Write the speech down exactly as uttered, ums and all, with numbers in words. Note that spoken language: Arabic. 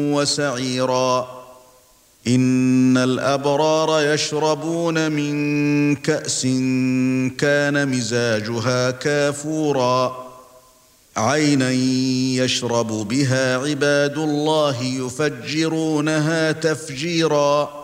وسعيرا إن الأبرار يشربون من كأس كان مزاجها كافورا عينا يشرب بها عباد الله يفجرونها تفجيرا